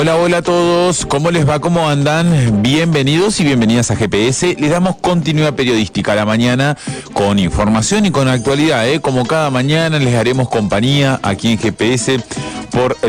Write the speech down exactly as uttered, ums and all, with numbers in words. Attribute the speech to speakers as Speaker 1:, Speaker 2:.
Speaker 1: Hola, hola a todos, ¿cómo les va? ¿Cómo andan? Bienvenidos y bienvenidas a G P S. Les damos continuidad periodística a la mañana con información y con actualidad, ¿eh? Como cada mañana les haremos compañía aquí en G P S por